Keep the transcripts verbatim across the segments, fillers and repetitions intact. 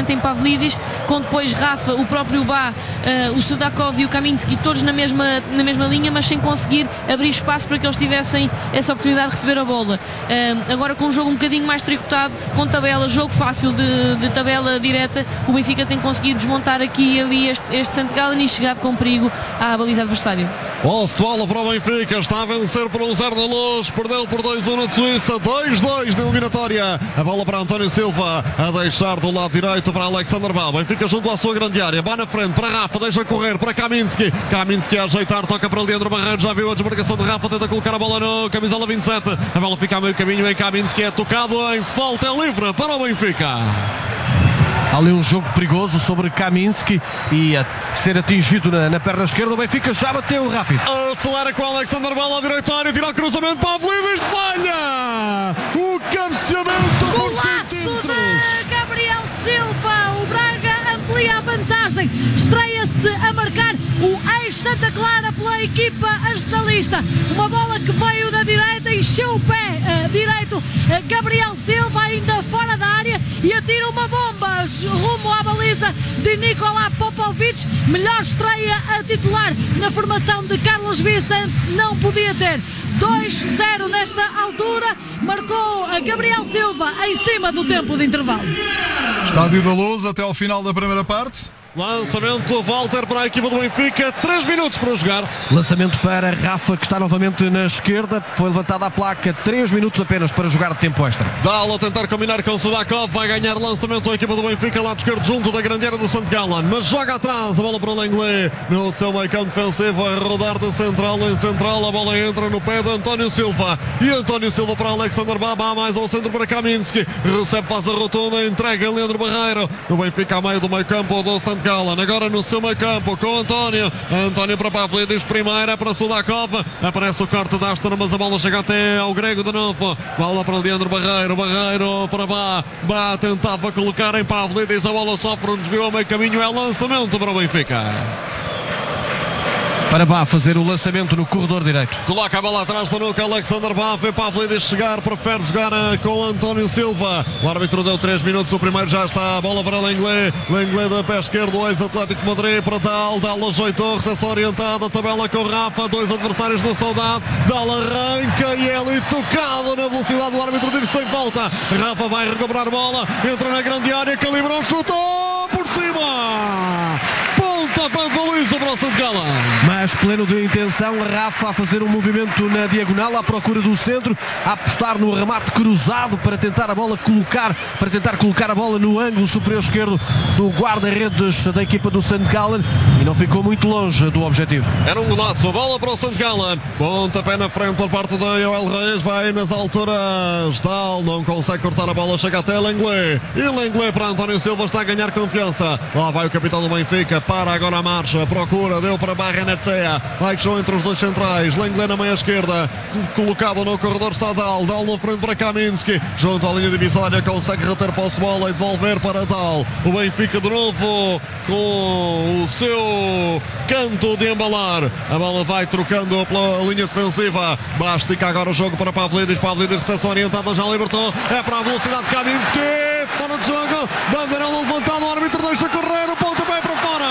perfeitamente em Pavlidis, com depois Rafa, o próprio Bá, uh, o Sudakov e o Kaminski todos na mesma, na mesma linha, mas sem conseguir abrir espaço para que eles tivessem essa oportunidade de receber a bola. Uh, agora com um jogo um bocadinho mais tricotado, com tabela, jogo fácil de, de tabela direta, o Benfica tem conseguido desmontar aqui e ali este, este Saint Gallen e chegado com perigo à baliza adversário. Posse de bola para o Benfica, está a vencer por um zero na Luz, perdeu por dois a um na Suíça, dois a dois na eliminatória. A bola para António Silva, a deixar do lado direito para Alexander Bá. Benfica junto à sua grande área, Bá na frente para Rafa, deixa correr para Kaminski. Kaminski a ajeitar, toca para Leandro Barreiro, já viu a desmarcação de Rafa, tenta colocar a bola no camisola vinte e sete. A bola fica a meio caminho em Kaminski, é tocado em falta livre para o Benfica. Ali um jogo perigoso sobre Kaminski e a ser atingido na, na perna esquerda. O Benfica já bateu rápido. Acelera com o Alexander Bá ao direitório, tira o cruzamento para o Pavlidis, falha! O cabeceamento por centímetros de Gabriel Silva. O Braga amplia a vantagem. Estreia-se a marcar o ex-Santa Clara pela equipa arsenalista. Uma bola que veio da direita, encheu o pé uh, direito. Uh, Gabriel Silva ainda fora da área e atira uma bomba rumo à baliza de Nikola Popovic. Melhor estreia a titular na formação de Carlos Vicente não podia ter. dois a zero nesta altura, marcou a Gabriel Silva em cima do tempo de intervalo. Estádio da Luz até ao final da primeira parte. Lançamento do Walter para a equipa do Benfica, três minutos para jogar. Lançamento para Rafa, que está novamente na esquerda. Foi levantada a placa, três minutos apenas para jogar de tempo extra. Dá-lo a tentar combinar com o Sudakov, vai ganhar lançamento a equipa do Benfica, lado esquerdo junto da grande área do Saint Gallen, mas joga atrás, a bola para o Lenglet, no seu meio campo defensivo, a rodar de central em central, a bola entra no pé de António Silva, e António Silva para Alexander Bá, mais ao centro para Kaminski, recebe, faz a rotunda, entrega Leandro Barreiro, o Benfica a meio do meio campo do Saint Gallen, agora no seu meio campo com António, António para Pavlidis, primeira para Sudakov, aparece o corte da Astor, mas a bola chega até ao grego de novo, bola para Leandro Barreiro, Barreiro para Bá, Bá tentava colocar em Pavlidis, a bola sofre um desvio ao meio caminho, é lançamento para o Benfica. Para Bá fazer o lançamento no corredor direito. Coloca a bola atrás do nuca, Alexander Bá, vê Pavlidis chegar, prefere jogar com António Silva. O árbitro deu três minutos, o primeiro já está, a bola para Lenglet, Lenglet da pé esquerdo, ex-Atlético de Madrid para Dal, Dal ajeitou, recepção orientada, tabela com Rafa, dois adversários no Saudade, Dal arranca e é ali tocado na velocidade, o árbitro diz sem falta. Rafa vai recobrar bola, entra na grande área, calibrou, chutou por cima! Ponta para a baliza para o Saint Gallen. Mas pleno de intenção, Rafa a fazer um movimento na diagonal à procura do centro, a apostar no remate cruzado para tentar a bola colocar, para tentar colocar a bola no ângulo superior esquerdo do guarda-redes da equipa do Saint Gallen e não ficou muito longe do objetivo. Era um golaço, a bola para o Saint Gallen, pontapé na frente por parte de Joel Reis, vai nas alturas, Dal não consegue cortar a bola, chega até Lenglet, e Lenglet para António Silva, está a ganhar confiança, lá vai o capitão do Benfica, para agora a marcha, procura, deu para Barrenetxea, baixou entre os dois centrais, Lenglet na meia esquerda, colocado no corredor está Dal, Dal na frente para Kaminski, junto à linha divisória, consegue reter posse de bola e devolver para Dal, o Benfica de novo com o seu canto de embalar, a bola vai trocando pela linha defensiva, Bastica agora o jogo para Pavlidis, Pavlidis recepção orientada, já libertou, é para a velocidade de Kaminski, fora de jogo, bandeirão levantado, o árbitro deixa correr, o pontapé para fora.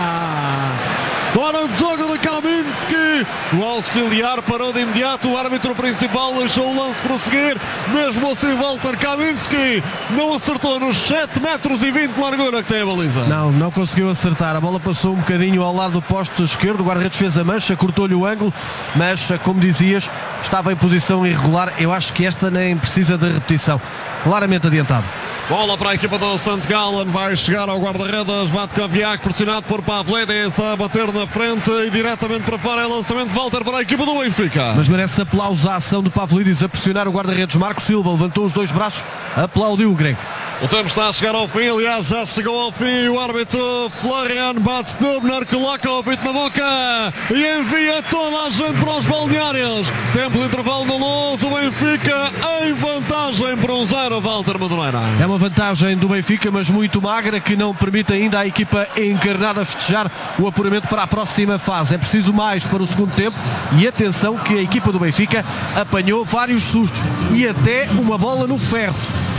Fora de jogo de Kaminski, o auxiliar parou de imediato, o árbitro principal deixou o lance prosseguir, mesmo assim Walter Kaminski não acertou nos sete metros e vinte de largura que tem a baliza. Não, não conseguiu acertar, a bola passou um bocadinho ao lado do poste esquerdo, o guarda-redes fez a mancha, cortou-lhe o ângulo, mas como dizias, estava em posição irregular, eu acho que esta nem precisa de repetição, claramente adiantado. Bola para a equipa do Saint Gallen, vai chegar ao guarda-redes Vatkoviak, pressionado por Pavlidis, a bater na frente e diretamente para fora, é lançamento de Walter para a equipa do Benfica. Mas merece aplauso a ação de Pavlidis a pressionar o guarda-redes Marco Silva, levantou os dois braços, aplaudiu o grego. O tempo está a chegar ao fim, aliás já chegou ao fim, o árbitro Florian Batstubner coloca o apito na boca e envia toda a gente para os balneários. Tempo de intervalo na Luz, o Benfica em vantagem por um zero, Walter Madureira. É uma vantagem do Benfica, mas muito magra, que não permite ainda à equipa encarnada festejar o apuramento para a próxima fase. É preciso mais para o segundo tempo e atenção que a equipa do Benfica apanhou vários sustos e até uma bola no ferro.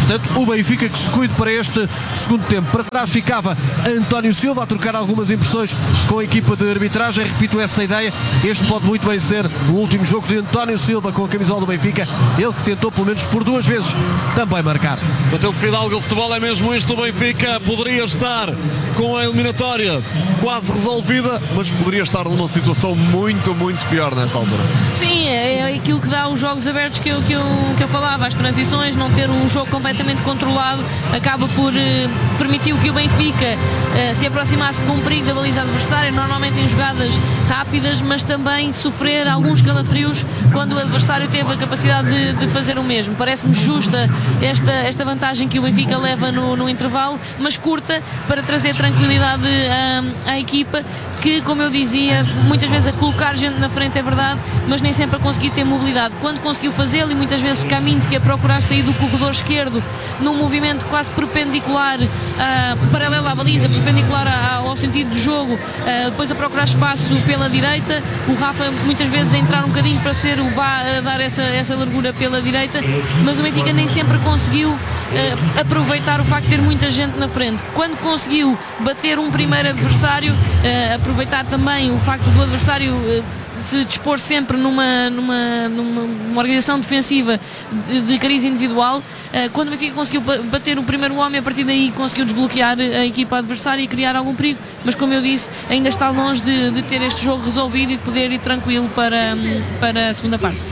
Portanto, o Benfica que se cuide para este segundo tempo. Para trás ficava António Silva a trocar algumas impressões com a equipa de arbitragem. Repito essa ideia, este pode muito bem ser o último jogo de António Silva com a camisola do Benfica, ele que tentou pelo menos por duas vezes também marcar. Matilde Fidalgo, o futebol é mesmo isto, o Benfica poderia estar com a eliminatória quase resolvida, mas poderia estar numa situação muito, muito pior nesta altura. Sim, é aquilo que dá os jogos abertos que eu, que eu, que eu falava, as transições, não ter um jogo completamente controlado, acaba por eh, permitir que o Benfica eh, se aproximasse com perigo da baliza adversária, normalmente em jogadas rápidas, mas também sofrer alguns calafrios quando o adversário teve a capacidade de, de fazer o mesmo. Parece-me justa esta, esta vantagem que o Benfica leva no, no intervalo, mas curta, para trazer tranquilidade à, à equipa, que, como eu dizia, muitas vezes a colocar gente na frente é verdade, mas nem sempre a conseguir ter mobilidade. Quando conseguiu fazê-lo, e muitas vezes Kaminski a procurar sair do corredor esquerdo num movimento quase perpendicular, uh, paralelo à baliza, perpendicular ao, ao sentido do jogo, uh, depois a procurar espaço pela direita, o Rafa muitas vezes a entrar um bocadinho para ser o Bá a dar essa, essa largura pela direita, mas o Benfica nem sempre conseguiu uh, aproveitar o facto de ter muita gente na frente. Quando conseguiu bater um primeiro adversário, uh, aproveitar também o facto do adversário uh, se dispor sempre numa, numa, numa uma organização defensiva de, de cariz individual, uh, quando o Benfica conseguiu bater o primeiro homem, a partir daí conseguiu desbloquear a equipa adversária e criar algum perigo, mas como eu disse, ainda está longe de, de ter este jogo resolvido e de poder ir tranquilo para, para a segunda parte.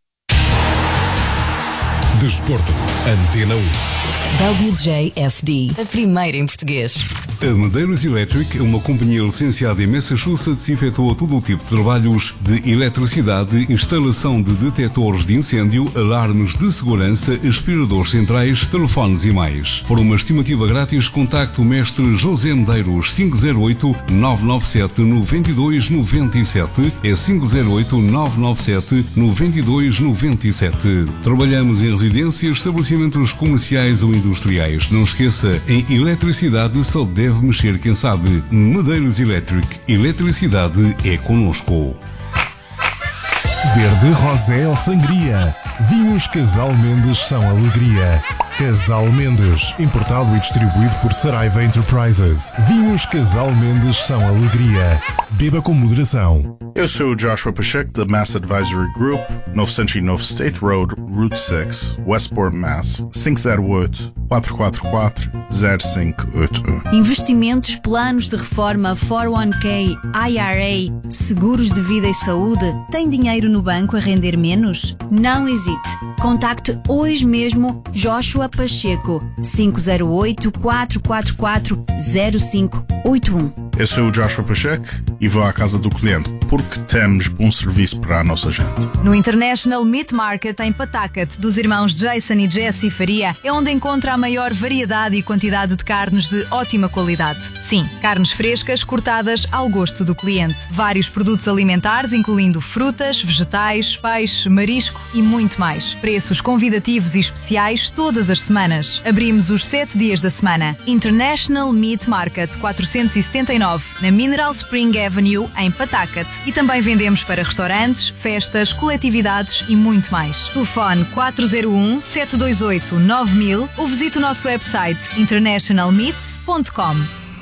Desporto, Antena um. W J F D, a primeira em português. A Medeiros Electric é uma companhia licenciada em Massachusetts e efetua todo o tipo de trabalhos de eletricidade, instalação de detectores de incêndio, alarmes de segurança, aspiradores centrais, telefones e mais. Por uma estimativa grátis, contacte o mestre José Medeiros cinco zero oito, nove nove sete, nove dois nove sete, é cinco zero oito, nove nove sete, nove dois nove sete. Trabalhamos em residências, estabelecimentos comerciais ou industriais. Não esqueça, em eletricidade só deve mexer quem sabe. Medeiros Electric. Eletricidade é connosco. Verde, rosé ou sangria. Vinhos Casal Mendes são alegria. Casal Mendes, importado e distribuído por Saraiva Enterprises. Vinhos Casal Mendes são alegria. Beba com moderação. Eu sou o Joshua Pacheco da Mass Advisory Group, novecentos e nove State Road, Route seis, Westport, Mass. cinco zero oito, quatro quatro quatro, zero cinco oito um. Investimentos, planos de reforma, quatro um K, I R A, seguros de vida e saúde. Tem dinheiro no banco a render menos? Não hesite. Contacte hoje mesmo Joshua Pacheco, cinco zero oito, quatro quatro quatro, zero cinco oito um. Eu sou o Joshua Pacheco e vou à casa do cliente porque temos bom serviço para a nossa gente. No International Meat Market em Pawtucket, dos irmãos Jason e Jesse Faria, é onde encontra a maior variedade e quantidade de carnes de ótima qualidade. Sim, carnes frescas cortadas ao gosto do cliente. Vários produtos alimentares, incluindo frutas, vegetais, peixe, marisco e muito mais. Preços convidativos e especiais todas as semanas. Abrimos os sete dias da semana. International Meat Market quatrocentos e setenta e nove, na Mineral Spring Avenue, em Pawtucket. E também vendemos para restaurantes, festas, coletividades e muito mais. Telefone quatro zero um, sete dois oito, nove mil ou visite o nosso website international meats ponto com.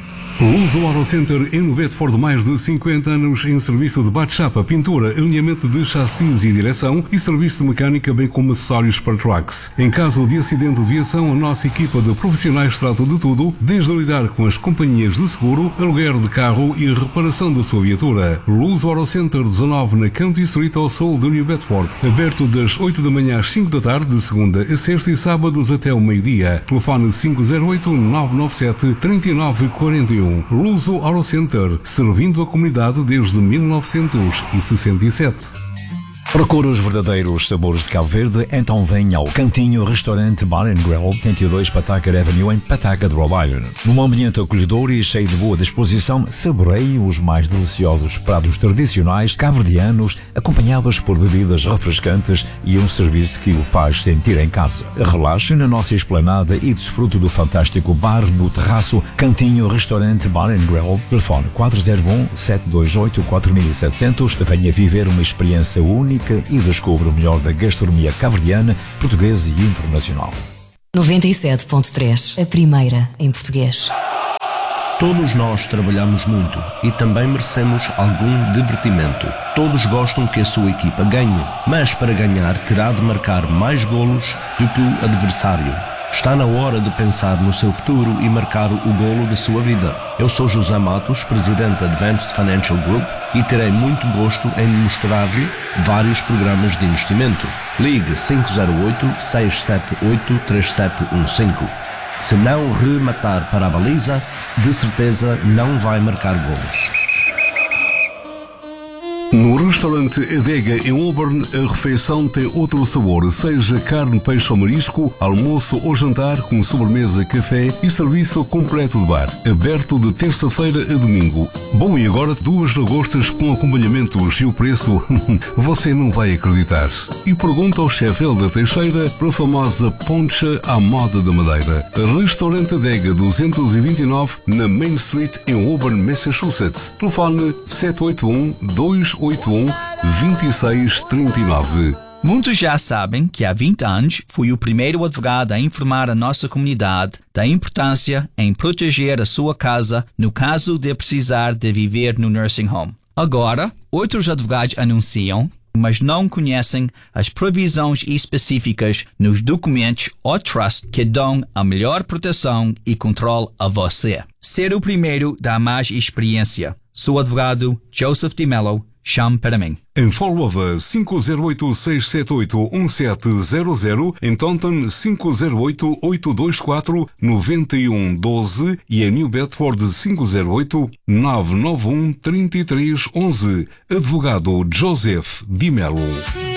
Luso Auto Center em Bedford, mais de cinquenta anos em serviço de bate-chapa, pintura, alinhamento de chassis e direção e serviço de mecânica, bem como acessórios para trucks. Em caso de acidente de viação, a nossa equipa de profissionais trata de tudo, desde lidar com as companhias de seguro, aluguer de carro e reparação da sua viatura. Luso Auto Center dezanove na County Street ao sul de New Bedford, aberto das oito da manhã às cinco da tarde, de segunda a sexta e sábados até o meio-dia. Telefone cinco zero oito, nove nove sete, três nove quatro um. Luso Auto Center, servindo a comunidade desde mil novecentos e sessenta e sete. Procura os verdadeiros sabores de Cabo Verde? Então venha ao Cantinho Restaurante Bar and Grill, oitenta e dois Pawtucket Avenue, em Pawtucket, Rhode Island. Num ambiente acolhedor e cheio de boa disposição, saboreie os mais deliciosos pratos tradicionais cabo-verdianos, acompanhados por bebidas refrescantes e um serviço que o faz sentir em casa. Relaxe na nossa esplanada e desfrute do fantástico bar no terraço Cantinho Restaurante Bar and Grill. Telefone quatro zero um, sete dois oito, quatro sete zero zero. Venha viver uma experiência única e descubra o melhor da gastronomia cabo-verdiana, portuguesa e internacional. noventa e sete ponto três, a primeira em português. Todos nós trabalhamos muito e também merecemos algum divertimento. Todos gostam que a sua equipa ganhe, mas para ganhar terá de marcar mais golos do que o adversário. Está na hora de pensar no seu futuro e marcar o golo da sua vida. Eu sou José Matos, presidente da Advanced Financial Group, e terei muito gosto em mostrar-lhe vários programas de investimento. Ligue cinco zero oito, seis sete oito, três sete um cinco. Se não rematar para a baliza, de certeza não vai marcar golos. No restaurante Adega em Auburn, a refeição tem outro sabor, seja carne, peixe ou marisco, almoço ou jantar com sobremesa, café e serviço completo de bar. Aberto de terça-feira a domingo. Bom, e agora duas lagostas com acompanhamentos e o preço você não vai acreditar. E pergunta ao chefe Helder Teixeira para a famosa poncha à moda da Madeira. Restaurante Adega duzentos e vinte e nove na Main Street em Auburn, Massachusetts. Telefone sete oito um, dois oito um, dois seis três nove. Muitos já sabem que há vinte anos fui o primeiro advogado a informar a nossa comunidade da importância em proteger a sua casa no caso de precisar de viver no nursing home. Agora, outros advogados anunciam, mas não conhecem as previsões específicas nos documentos ou trust que dão a melhor proteção e controle a você. Ser o primeiro dá mais experiência. Sou advogado Joseph DiMello. Chame para mim. Em Fall River, cinco zero oito, seis sete oito, um sete zero zero. Em Taunton, cinco zero oito, oito dois quatro, nove um um doze. E em New Bedford, cinco zero oito, nove nove um, três três um um. Advogado Joseph DiMello.